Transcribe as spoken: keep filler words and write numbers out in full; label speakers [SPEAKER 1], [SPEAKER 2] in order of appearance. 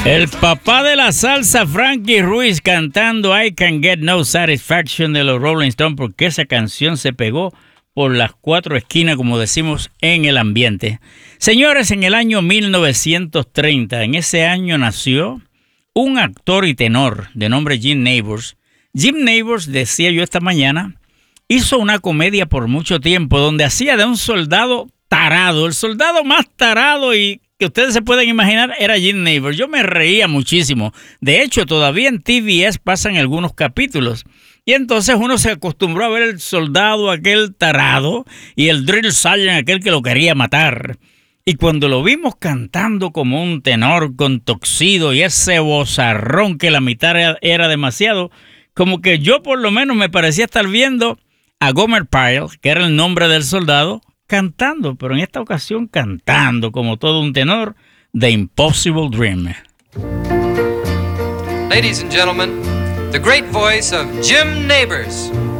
[SPEAKER 1] El papá de la salsa, Frankie Ruiz, cantando I Can Get No Satisfaction de los Rolling Stones, porque esa canción se pegó por las cuatro esquinas, como decimos, en el ambiente. Señores, en el año mil novecientos treinta, en ese año nació un actor y tenor de nombre Jim Nabors. Jim Nabors, decía yo esta mañana, hizo una comedia por mucho tiempo donde hacía de un soldado tarado, el soldado más tarado y que ustedes se pueden imaginar era Jim Nabors. Yo me reía muchísimo. De hecho, todavía en T V S pasan algunos capítulos. Y entonces uno se acostumbró a ver el soldado aquel tarado y el drill sergeant aquel que lo quería matar. Y cuando lo vimos cantando como un tenor con tuxedo y ese vozarrón que la mitad era, era demasiado, como que yo por lo menos me parecía estar viendo a Gomer Pyle, que era el nombre del soldado, cantando, pero en esta ocasión cantando como todo un tenor, The Impossible Dream.
[SPEAKER 2] Ladies and gentlemen, the great voice of Jim Nabors.